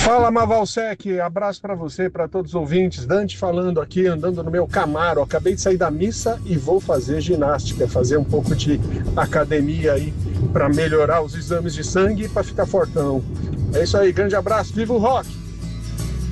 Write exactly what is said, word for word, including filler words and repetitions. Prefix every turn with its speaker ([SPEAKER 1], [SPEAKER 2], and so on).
[SPEAKER 1] Fala, Mavalsec, abraço para você, para todos os ouvintes. Dante falando aqui, andando no meu Camaro. Acabei de sair da missa e vou fazer ginástica, fazer um pouco de academia aí para melhorar os exames de sangue e para ficar fortão. É isso aí, grande abraço, viva o rock!